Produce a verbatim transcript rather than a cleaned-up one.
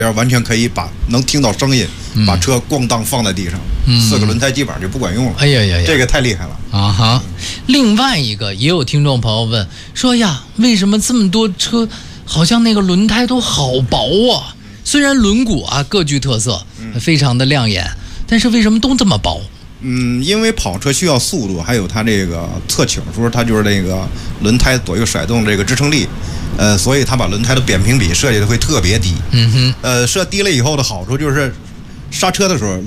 要完全可以把能听到声音， 嗯、 把车咣当放在地上，嗯、四个轮胎基本上就不管用了。 哎呀呀呀， 这个太厉害了啊哈！另外一个也有听众朋友问说呀，为什么这么多车好像那个轮胎都好薄啊？虽然轮毂啊各具特色，非常的亮眼，但是为什么都这么薄？ 嗯，因为跑车需要速度，还有它这个侧倾时候，它就是那个轮胎左右甩动这个支撑力，呃，所以它把轮胎的扁平比设计的会特别低。 嗯哼， 呃，设低了以后的好处就是刹车的时候。